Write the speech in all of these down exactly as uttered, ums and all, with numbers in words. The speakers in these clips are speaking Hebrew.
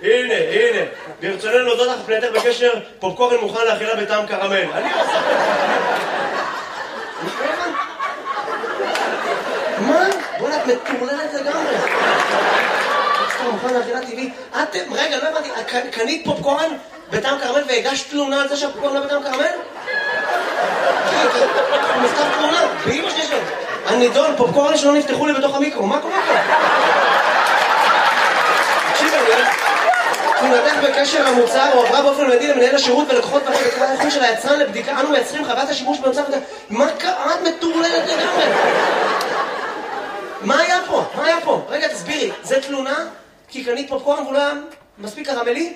הנה, הנה. ברצוננו להודות לך פנייתך בקשר, פופקורן מוכן לאכילה בטעם קרמל. אני עושה... מה? בוא'נה, את מטורללת לגמרי. פופקורן מוכן לאכילה טבעית. את, רגע, לא הבנתי, קנית פופקורן בטעם קרמל והגשת תלונה על זה שהפופקורן לא בטעם קרמל? הוא מכתב תלונה, באמא שלי שלו. הנידון, פופקורן שלא נפתחו לי בתוך המיקרו, מה קורה פה? תקשיב, אני... תלונתך בקשר המוצר הועברה באופן מיידי למנהל השירות ולקוחות פרק בקרה האיכות של היצרן לבדיקה. אנו מייצרים חוות השימוש במוצר וזה... מה קרה? את מטורללת לגמרי? מה היה פה? מה היה פה? רגע, תסבירי, זה תלונה? כי קנית פופקורן והוא לא היה מספיק קרמלי?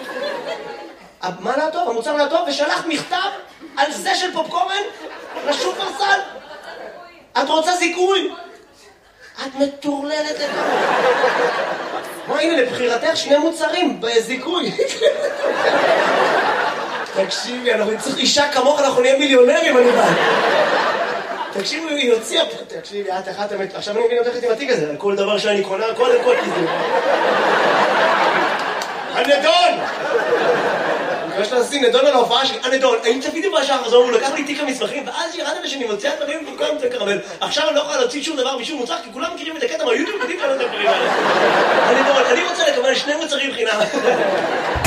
מה לא טוב? המוצר לא טוב? ושלחת מכתב על זה של פופקורן לשופרסל? את רוצה זיכוי? את מטורללת לגמרי. מה, הנה, לבחירתך שני מוצרים בזיכוי. תקשיבי, אנחנו נצטרך אישה כמוך, אנחנו נהיה מיליונרים, אני בא. תקשיבי, היא הוציאה פה. תקשיבי, את אחת אמת. עכשיו אני מבין אותך איתי בתיק הזה, על כל דבר שאני קונה, קודם כל תיזו. הנדון! יש לה לשים נדון על ההופעה שלי, הנדון, האם צפיתי בשעה חזור, הוא לקח לי תיק המסמכים, ואז שירדתי שאני מוציא הדברים במקום את הקרמל. עכשיו אני לא יכולה להוציא שום דבר משום מוצר, כי כולם מכירים את הקטע מהיוטיוב, יודעים כאלה את הדברים האלה. הנדון, אני רוצה לקבל שני מוצרים חינם.